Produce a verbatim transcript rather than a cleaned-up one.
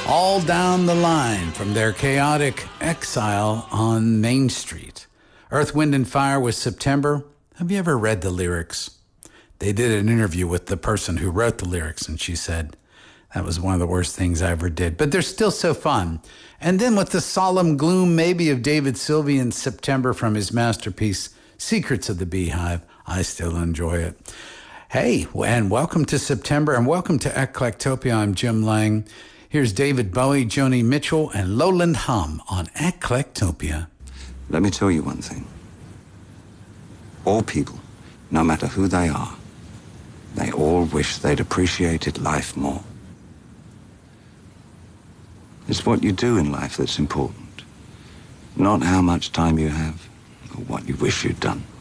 all down the line from their chaotic exile on Main Street. Earth, Wind and Fire was September. Have you ever read the lyrics? They did an interview with the person who wrote the lyrics, and she said, that was one of the worst things I ever did. But they're still so fun. And then with the solemn gloom maybe of David Sylvian's September from his masterpiece, Secrets of the Beehive, I still enjoy it. Hey, and welcome to September, and welcome to Eclectopia. I'm Jim Lang. Here's David Bowie, Joni Mitchell, and Lowland Hum on Eclectopia. Let me tell you one thing. All people, no matter who they are, they all wish they'd appreciated life more. It's what you do in life that's important, not how much time you have or what you wish you'd done.